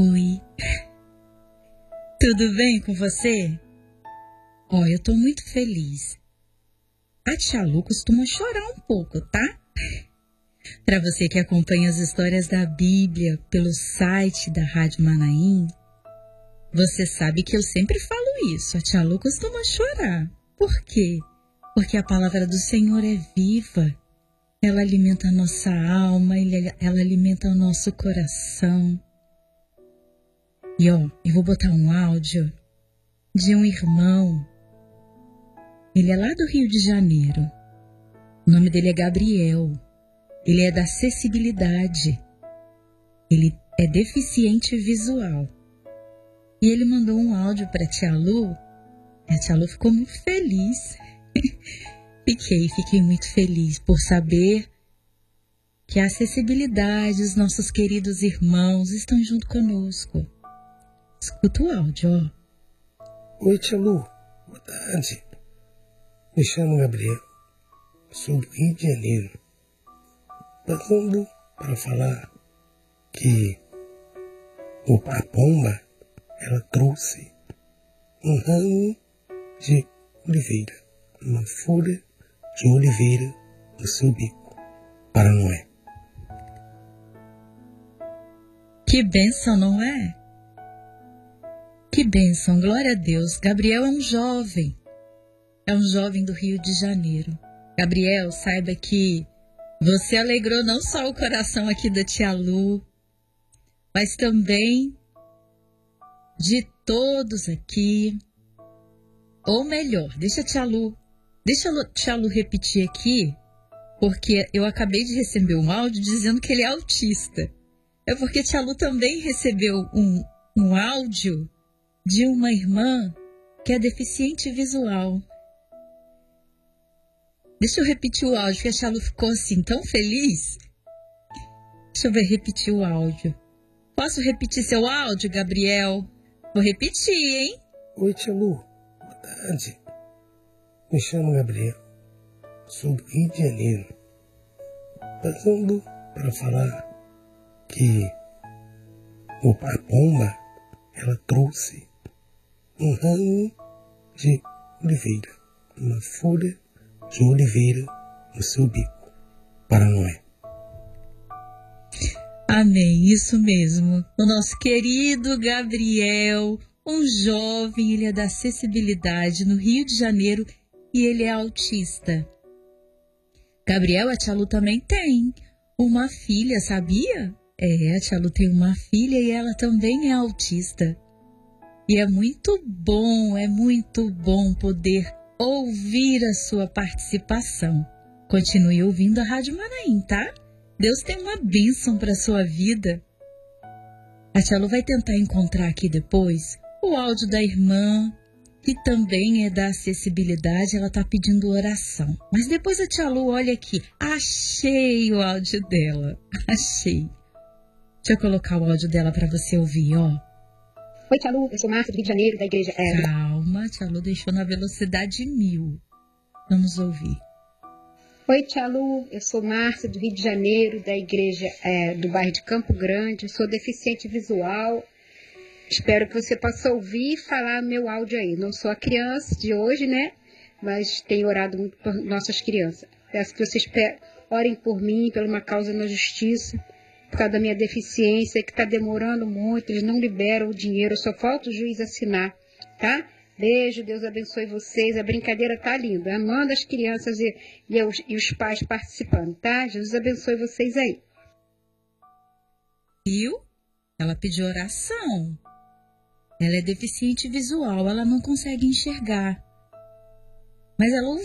Oi, tudo bem com você? Eu tô muito feliz. A tia Lu costuma chorar um pouco, tá? Para você que acompanha as histórias da Bíblia pelo site da Rádio Manaim, você sabe que eu sempre falo isso. A tia Lu costuma chorar. Por quê? Porque a palavra do Senhor é viva. Ela alimenta a nossa alma, ela alimenta o nosso coração. E eu vou botar um áudio de um irmão. Ele é lá do Rio de Janeiro. O nome dele é Gabriel. Ele é da acessibilidade. Ele é deficiente visual. E ele mandou um áudio para a tia Lu. E a tia Lu ficou muito feliz. Fiquei muito feliz por saber que a acessibilidade, os nossos queridos irmãos estão junto conosco. Escuta o áudio, ó. Oi, tia Lu. Boa tarde. Me chamo Gabriel. Sou do Rio de Janeiro. Passando para falar que a pomba, ela trouxe um ramo de oliveira, uma folha de oliveira no seu bico para Noé. Que bênção, não é? Que bênção, glória a Deus. Gabriel é um jovem do Rio de Janeiro. Gabriel, saiba que você alegrou não só o coração aqui da tia Lu, mas também de todos aqui. Ou melhor, deixa a tia Lu repetir aqui, porque eu acabei de receber um áudio dizendo que ele é autista. É porque a tia Lu também recebeu um áudio de uma irmã que é deficiente visual. Deixa eu repetir o áudio, porque a tia Lu ficou assim tão feliz. Deixa eu repetir o áudio. Posso repetir seu áudio, Gabriel? Vou repetir, hein? Oi, tia Lu. Boa tarde. Me chamo Gabriel. Sou do Rio de Janeiro. Passando para falar que a pomba, ela trouxe um ramo de oliveira, uma folha de oliveira no seu bico para Noé. Amém, isso mesmo. O nosso querido Gabriel, um jovem, ele é da acessibilidade no Rio de Janeiro e ele é autista. Gabriel, a tia Lu também tem uma filha, sabia? A tia Lu tem uma filha e ela também é autista. E é muito bom poder ouvir a sua participação. Continue ouvindo a Rádio Manaim, tá? Deus tem uma bênção para a sua vida. A tia Lu vai tentar encontrar aqui depois o áudio da irmã, que também é da acessibilidade, ela está pedindo oração. Mas depois a tia Lu, olha aqui, achei o áudio dela, achei. Deixa eu colocar o áudio dela para você ouvir, ó. Oi, tia Lu, eu sou Márcia do Rio de Janeiro, da igreja. Calma, tia Lu deixou na velocidade 1000. Vamos ouvir. Oi, tia Lu, eu sou Márcia do Rio de Janeiro, da igreja do bairro de Campo Grande. Sou deficiente visual. Espero que você possa ouvir e falar meu áudio aí. Não sou a criança de hoje, né? Mas tenho orado muito por nossas crianças. Peço que vocês orem por mim, pela uma causa na justiça, por causa da minha deficiência, que está demorando muito, eles não liberam o dinheiro, só falta o juiz assinar, tá? Beijo, Deus abençoe vocês, a brincadeira tá linda, amando as crianças e os pais participando, tá? Jesus abençoe vocês aí. Viu? Ela pediu oração. Ela é deficiente visual, ela não consegue enxergar. Mas ela